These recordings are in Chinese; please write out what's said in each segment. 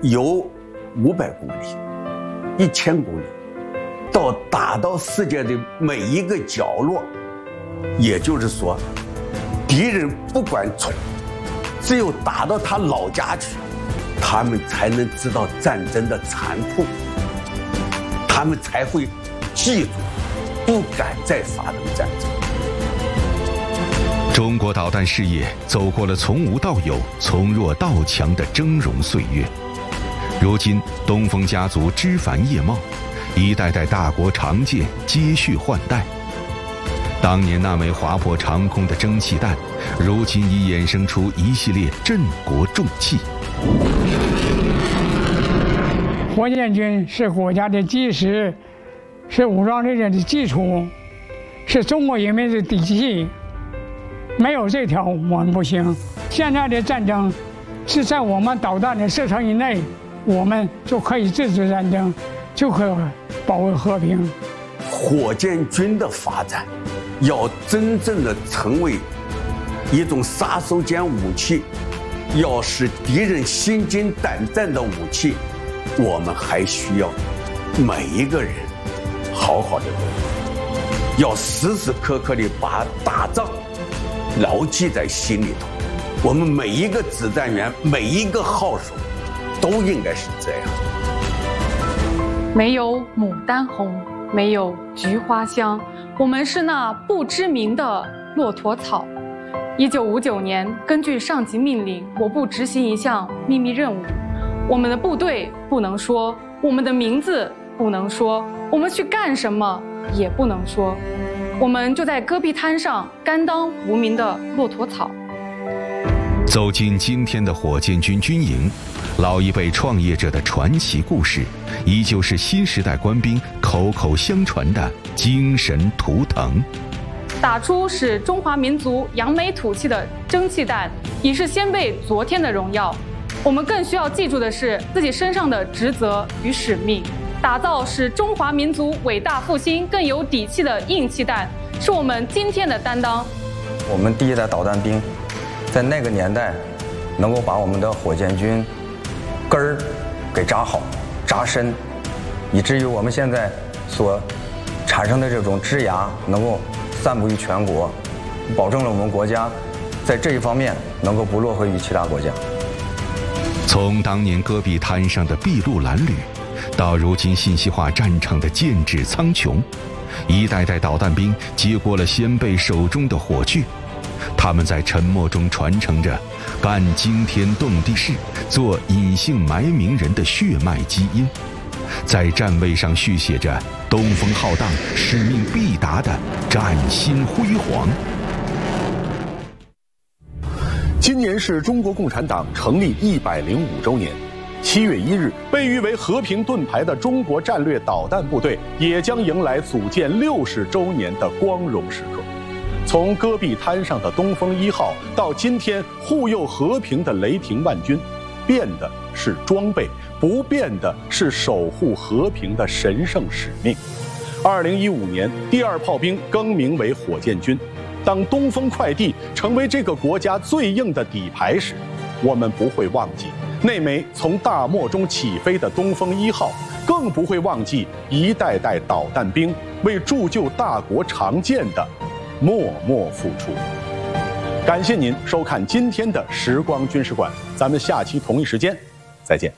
由500公里、1000公里，打到世界的每一个角落。也就是说，敌人不管从，只有打到他老家去，他们才能知道战争的残酷，他们才会记住，不敢再发动战争。 中国导弹事业走过了从无到有、从弱到强的峥嵘岁月。如今，东风家族枝繁叶茂，一代代大国长剑接续换代。当年那枚划破长空的蒸汽弹，如今已衍生出一系列镇国重器。 火箭军是国家的基石，是武装力量的基础，是中国人民的底气。没有这条，我们不行。现在的战争是在我们导弹的射程以内，我们就可以制止战争，就可以保卫和平。 火箭军的发展，要真正的成为一种杀手锏武器，要使敌人心惊胆战的武器，我们还需要每一个人好好的努力，要时时刻刻的把打仗牢记在心里头。我们每一个指战员，每一个号手，都应该是这样。 没有牡丹红，没有菊花香，我们是那不知名的骆驼草。1959年，根据上级命令，我部执行一项秘密任务。我们的部队不能说，我们的名字不能说，我们去干什么也不能说。我们就在戈壁滩上甘当无名的骆驼草。 走进今天的火箭军军营，老一辈创业者的传奇故事，依旧是新时代官兵口口相传的精神图腾。 打出使中华民族扬眉吐气的蒸汽弹，已是先辈昨天的荣耀。我们更需要记住的是自己身上的职责与使命。打造使中华民族伟大复兴更有底气的硬气弹，是我们今天的担当。 我们第一代导弹兵，在那个年代，能够把我们的火箭军根儿给扎好、扎深，以至于我们现在所产生的这种枝芽能够散布于全国，保证了我们国家在这一方面能够不落后于其他国家。 从当年戈壁滩上的筚路蓝缕，到如今信息化战场的剑指苍穹，一代代导弹兵接过了先辈手中的火炬，他们在沉默中传承着干惊天动地事、做隐姓埋名人的血脉基因，在战位上续写着东风浩荡、使命必达的崭新辉煌。 今年是中国共产党成立105周年。7月1日，被誉为和平盾牌的中国战略导弹部队也将迎来组建60周年的光荣时刻。从戈壁滩上的东风1号到今天护佑和平的雷霆万钧，变的是装备，不变的是守护和平的神圣使命。2015年，第2炮兵更名为火箭军。当东风快递成为这个国家最硬的底牌时，我们不会忘记那枚从大漠中起飞的东风1号，更不会忘记一代代导弹兵为铸就大国长剑的默默付出。感谢您收看今天的时光军事馆，咱们下期同一时间再见。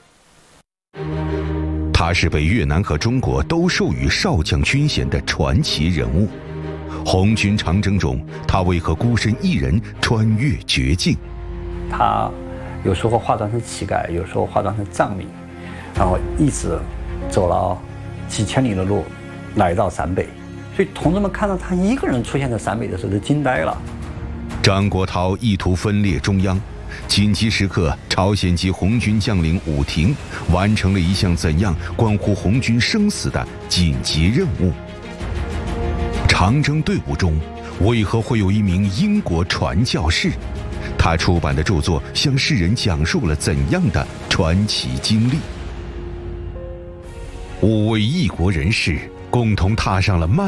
他是被越南和中国都授予少将军衔的传奇人物。红军长征中，他为何孤身一人穿越绝境？ 他有时候化妆成乞丐，有时候化妆成藏民，然后一直走了几千里的路，来到陕北。所以同志们看到他一个人出现在陕北的时候，都惊呆了。 张国焘意图分裂中央，紧急时刻，朝鲜籍红军将领武廷完成了一项怎样关乎红军生死的紧急任务？长征队伍中，为何会有一名英国传教士？他出版的著作向世人讲述了怎样的传奇经历？5位异国人士共同踏上了